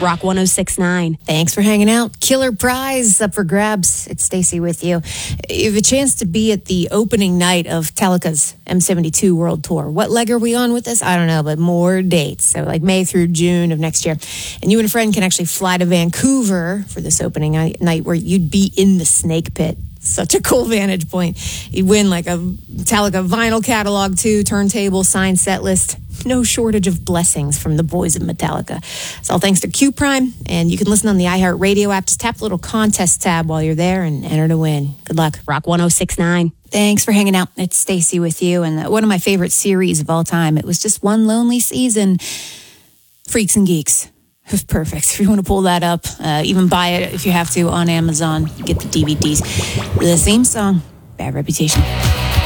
Rock 106.9. Thanks for hanging out. Killer prize up for grabs. It's Stacey with you. You have a chance to be at the opening night of Metallica's M72 World Tour. What leg are we on with this? I don't know, but more dates. So like May through June of next year. And you and a friend can actually fly to Vancouver for this opening night where you'd be in the snake pit. Such a cool vantage point. You'd win like a Metallica vinyl catalog too, turntable, signed set list. No shortage of blessings from the boys of Metallica. It's all thanks to Q Prime, and you can listen on the iHeartRadio app. Just tap the little contest tab while you're there and enter to win. Good luck. Rock 106.9. Thanks for hanging out. It's Stacey with you, and one of my favorite series of all time. It was just one lonely season. Freaks and Geeks. It was perfect. If you want to pull that up, even buy it if you have to on Amazon. Get the DVDs. The theme song, Bad Reputation.